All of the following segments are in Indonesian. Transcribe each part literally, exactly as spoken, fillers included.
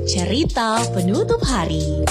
cerita penutup hari.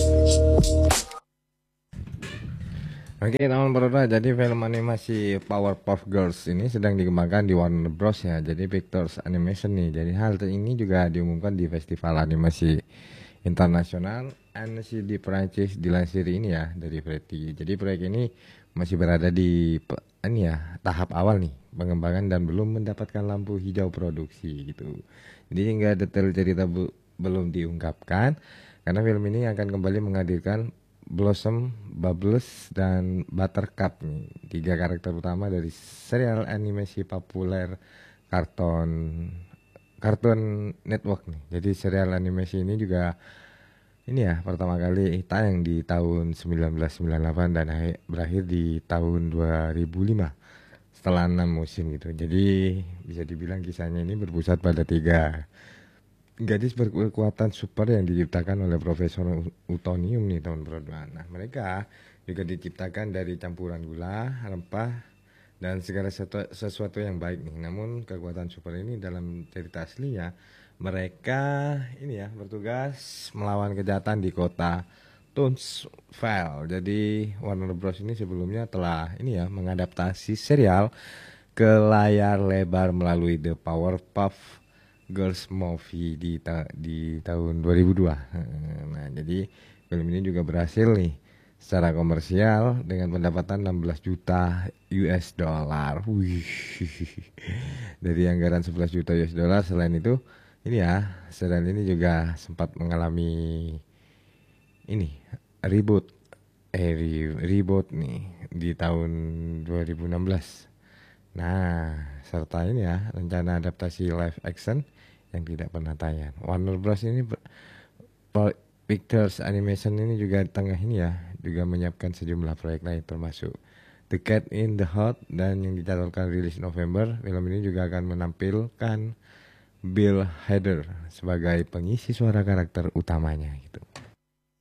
Oke teman berdua, jadi film animasi Powerpuff Girls ini sedang dikembangkan di Warner Bros ya, jadi Pictures Animation nih. Jadi hal ini juga diumumkan di Festival Animasi Internasional Annecy di Prancis dilansir ini ya dari Variety. Jadi proyek ini masih berada di ini ya tahap awal nih pengembangan dan belum mendapatkan lampu hijau produksi gitu. Jadi hingga detail cerita bu, belum diungkapkan karena film ini akan kembali menghadirkan Blossom, Bubbles, dan Buttercup nih, tiga karakter utama dari serial animasi populer karton Cartoon Network nih. Jadi serial animasi ini juga ini ya pertama kali tayang di tahun sembilan belas sembilan puluh delapan dan berakhir di tahun dua ribu lima setelah enam musim gitu. Jadi bisa dibilang kisahnya ini berpusat pada tiga gadis berkekuatan super yang diciptakan oleh Profesor Utonium nih teman berdua. Nah mereka juga diciptakan dari campuran gula, rempah, dan segala sesuatu, sesuatu yang baik nih. Namun kekuatan super ini dalam cerita aslinya mereka ini ya bertugas melawan kejahatan di kota Townsville. Jadi Warner Bros ini sebelumnya telah ini ya mengadaptasi serial ke layar lebar melalui The Powerpuff Girls Movie di ta- di tahun dua ribu dua. Nah, jadi film ini juga berhasil nih secara komersial dengan pendapatan enam belas juta U S dollar. Wih. Dari anggaran sebelas juta U S dollar. Selain itu, ini ya, serial ini juga sempat mengalami ini reboot eh re- reboot nih di tahun dua ribu enam belas. Nah, serta ini ya rencana adaptasi live action yang tidak pernah tayang. Warner Bros ini Pictures Animation ini juga di tengah ini ya juga menyiapkan sejumlah proyek lain termasuk The Cat in the Hat dan yang dijadwalkan rilis November. Film ini juga akan menampilkan Bill Hader sebagai pengisi suara karakter utamanya gitu.